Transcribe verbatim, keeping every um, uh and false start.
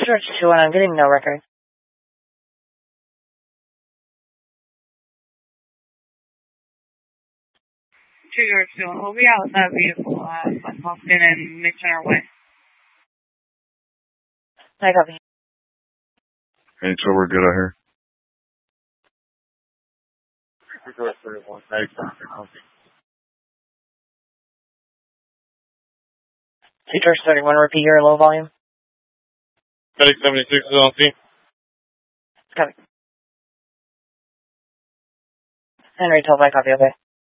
George two one, I'm getting no record. Two George two one, we'll be out with that vehicle, uh, like Hoffman and Nixon our way. I copy. Okay, so we're good out here. Two George thirty-one, thanks. Two George thirty-one, repeat your low volume. Medic seventy-six is on scene. Copy. Henry, twelve, I copy, okay.